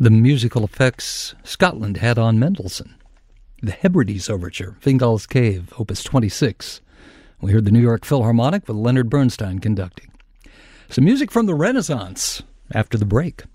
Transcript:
the musical effects Scotland had on Mendelssohn. The Hebrides Overture, Fingal's Cave, Opus 26. We heard the New York Philharmonic with Leonard Bernstein conducting. Some music from the Renaissance after the break.